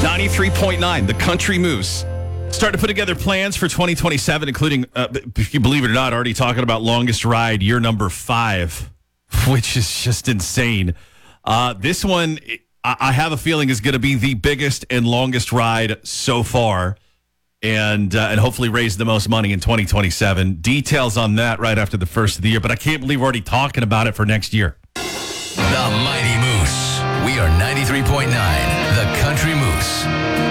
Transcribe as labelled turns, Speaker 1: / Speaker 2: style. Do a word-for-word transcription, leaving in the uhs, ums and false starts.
Speaker 1: ninety-three point nine, the Country Moose. Starting to put together plans for twenty twenty-seven, including, uh, if you believe it or not, already talking about longest ride, year number five, which is just insane. Uh, this one, I, I have a feeling, is going to be the biggest and longest ride so far, and uh, and hopefully raise the most money in twenty twenty-seven. Details on that right after the first of the year, but I can't believe we're already talking about it for next year.
Speaker 2: The Mighty Moose. We are ninety-three point nine, the Country Moose.